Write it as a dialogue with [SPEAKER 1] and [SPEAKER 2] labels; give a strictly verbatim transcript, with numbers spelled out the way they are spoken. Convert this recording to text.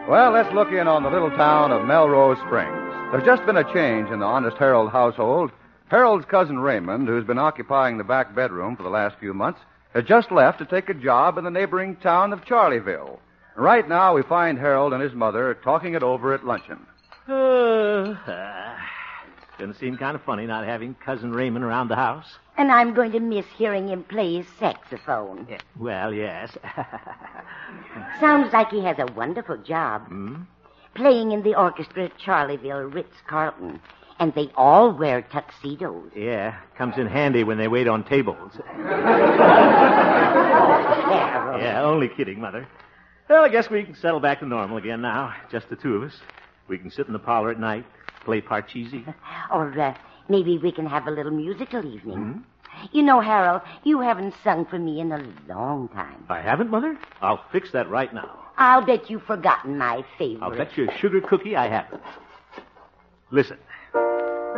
[SPEAKER 1] Well, let's look in on the little town of Melrose Springs. There's just been a change in the Honest Harold household. Harold's cousin Raymond, who's been occupying the back bedroom for the last few months, has just left to take a job in the neighboring town of Charlieville. Right now, we find Harold and his mother talking it over at luncheon.
[SPEAKER 2] Uh, uh, it's going to seem kind of funny not having Cousin Raymond around the house.
[SPEAKER 3] And I'm going to miss hearing him play his saxophone.
[SPEAKER 2] Yeah, well, yes.
[SPEAKER 3] Sounds like he has a wonderful job.
[SPEAKER 2] Hmm?
[SPEAKER 3] Playing in the orchestra at Charlieville Ritz-Carlton. And they all wear tuxedos.
[SPEAKER 2] Yeah, comes in handy when they wait on tables. Yeah, only kidding, Mother. Well, I guess we can settle back to normal again now. Just the two of us. We can sit in the parlor at night, play Parcheesi.
[SPEAKER 3] Or uh, maybe we can have a little musical evening.
[SPEAKER 2] Hmm?
[SPEAKER 3] You know, Harold, you haven't sung for me in a long time.
[SPEAKER 2] I haven't, Mother? I'll fix that right now.
[SPEAKER 3] I'll bet you've forgotten my favorite.
[SPEAKER 2] I'll bet you a sugar cookie I haven't. Listen.